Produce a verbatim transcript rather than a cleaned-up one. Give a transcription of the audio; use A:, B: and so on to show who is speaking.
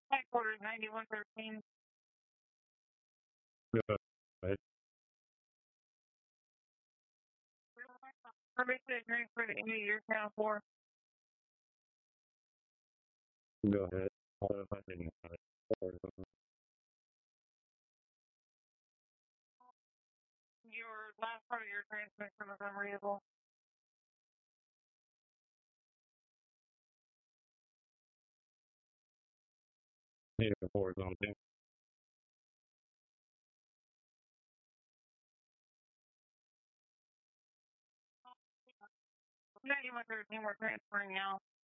A: Headquarters ninety-one thirteen.
B: Go ahead.
A: Permit to transfer to any of your town for
B: Go ahead. Uh, I didn't have it. Or, uh,
A: your last part of your transmission was unreadable.
B: Need a horizontal.
A: ninety-one thirteen, we're transferring now.